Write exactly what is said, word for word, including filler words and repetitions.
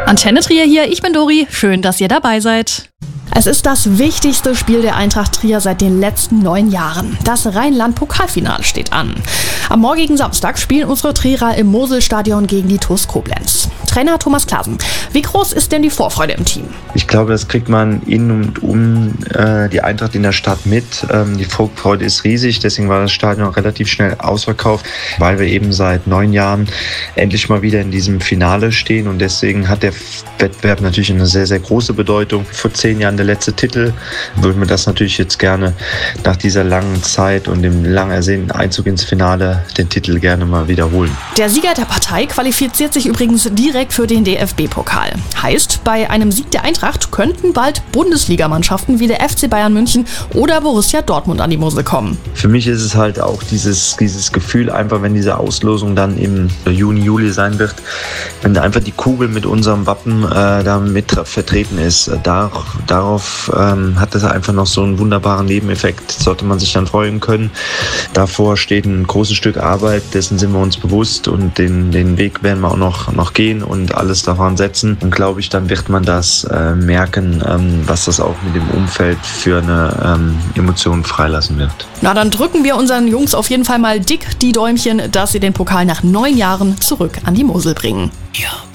Antenne Trier hier, ich bin Dori. Schön, dass ihr dabei seid. Es ist das wichtigste Spiel der Eintracht Trier seit den letzten neun Jahren. Das Rheinland-Pokalfinale steht an. Am morgigen Samstag spielen unsere Trierer im Moselstadion gegen die T U S Koblenz. Trainer Thomas Klaasen, wie groß ist denn die Vorfreude im Team? Ich glaube, das kriegt man in und um äh, die Eintracht in der Stadt mit. Ähm, die Vorfreude ist riesig, deswegen war das Stadion relativ schnell ausverkauft, weil wir eben seit neun Jahren endlich mal wieder in diesem Finale stehen und deswegen hat der Wettbewerb natürlich eine sehr, sehr große Bedeutung. Vor zehn Jahren der letzte Titel, würden wir das natürlich jetzt gerne nach dieser langen Zeit und dem lang ersehnten Einzug ins Finale den Titel gerne mal wiederholen. Der Sieger der Partei qualifiziert sich übrigens direkt für den D F B-Pokal. Heißt, bei einem Sieg der Eintracht könnten bald Bundesligamannschaften wie der F C Bayern München oder Borussia Dortmund an die Mosel kommen. Für mich ist es halt auch dieses, dieses Gefühl, einfach wenn diese Auslosung dann im Juni, Juli sein wird, wenn da einfach die Kugel mit unserem Wappen äh, da mit vertreten ist, da, darauf ähm, hat das einfach noch so einen wunderbaren Nebeneffekt, sollte man sich dann freuen können. Davor steht ein großes Stück Arbeit, dessen sind wir uns bewusst und den, den Weg werden wir auch noch, noch gehen und alles daran setzen. Und glaube ich, dann wird man das äh, merken, ähm, was das auch mit dem Umfeld für eine ähm, Emotion freilassen wird. Na, dann drücken wir unseren Jungs auf jeden Fall mal dick die Däumchen, dass sie den Pokal nach neun Jahren zurück an die Mosel bringen. Ja.